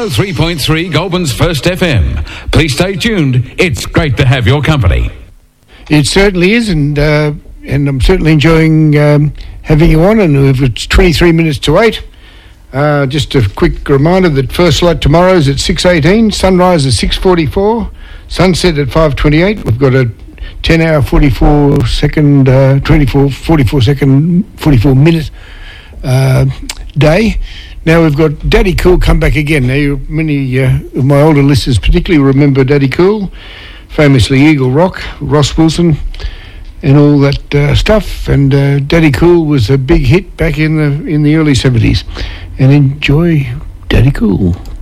103.3 Goulburn's First FM. Please stay tuned. It's great to have your company. It certainly is, and I'm certainly enjoying having you on. And if it's 23 minutes to 8, just a quick reminder that first light tomorrow is at 6:18, sunrise at 6:44, sunset at 5:28. We've got a 10-hour, 44-minute day. Now we've got Daddy Cool come back again. Now, many of my older listeners particularly remember Daddy Cool, famously Eagle Rock, Ross Wilson, and all that stuff. And Daddy Cool was a big hit back in the early 70s. And enjoy Daddy Cool.